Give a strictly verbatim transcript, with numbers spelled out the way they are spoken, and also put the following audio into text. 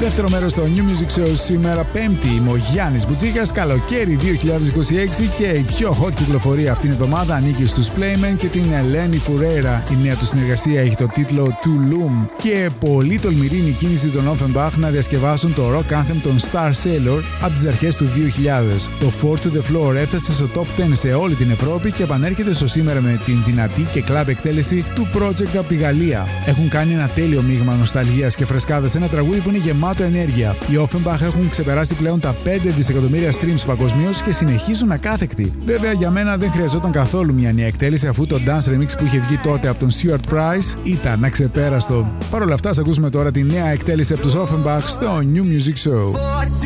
Δεύτερο μέρος στο New Music Show σήμερα Πέμπτη. Είμαι ο Γιάννης Μπουτζίκας, καλοκαίρι δύο χιλιάδες είκοσι έξι και η πιο hot κυκλοφορία αυτήν την εβδομάδα ανήκει στους Playmen και την Ελένη Φουρέιρα. Η νέα του συνεργασία έχει το τίτλο Tulum και πολύ τολμηρή είναι η κίνηση των Offenbach να διασκευάσουν το rock anthem των Star Sailor από τις αρχές του δύο χιλιάδες. Το Four to the Floor έφτασε στο top δέκα σε όλη την Ευρώπη και επανέρχεται στο σήμερα με την δυνατή και κλαμπ εκτέλεση του project από τη Γαλλία. Έχουν κάνει ένα τέλειο μείγμα νοσταλγίας και φρεσκάδας σε ένα τραγούδι που είναι γεμάτο ενέργεια. Οι Offenbach έχουν ξεπεράσει πλέον τα πέντε δισεκατομμύρια streams παγκοσμίως και συνεχίζουν ακάθεκτοι. Βέβαια, για μένα δεν χρειαζόταν καθόλου μια νέα εκτέλεση, αφού το dance remix που είχε βγει τότε από τον Stuart Price ήταν αξεπέραστο. Παρ' όλα αυτά, ας ακούσουμε τώρα τη νέα εκτέλεση από τους Offenbach στο New Music Show.